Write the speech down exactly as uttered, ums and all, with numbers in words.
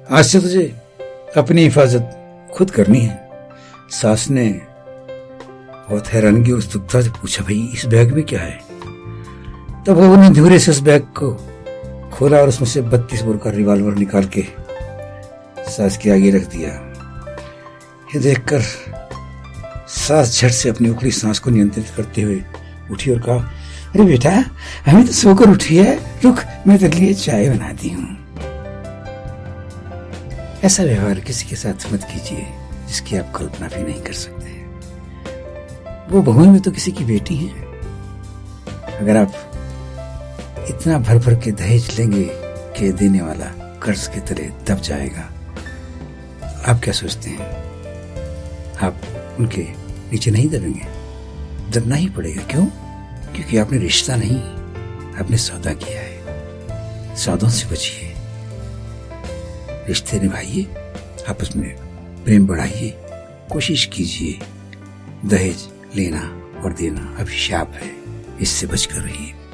आज से तुझे अपनी हिफाजत खुद करनी है। सास ने बहुत हैरानगी और उत्सुकता से पूछा, भाई इस बैग में क्या है? तब वो ने धीरे से उस बैग को खोला और उसमें से बत्तीस बोर का रिवॉल्वर निकाल के सास के आगे रख दिया। ये देखकर सास झट से अपनी उखड़ी सांस को नियंत्रित करते हुए उठी और कहा, अरे बेटा, हमें तो सोकर उठी है, रुक मैं तेरे लिए चाय बनाती हूँ। ऐसा व्यवहार किसी के साथ मत कीजिए जिसकी आप कल्पना भी नहीं कर सकते। वो बहुएं में तो किसी की बेटी है। अगर आप इतना भर भर के दहेज लेंगे कि देने वाला कर्ज के तले दब जाएगा, आप क्या सोचते हैं आप उनके नीचे नहीं दबेंगे? दबना ही पड़ेगा। क्यों? क्योंकि आपने रिश्ता नहीं, आपने सौदा किया है। सौदों से बचिए, रिश्ते निभाइए, आपस में प्रेम बढ़ाइए, कोशिश कीजिए। दहेज लेना और देना अभिशाप है, इससे बचकर रहिए।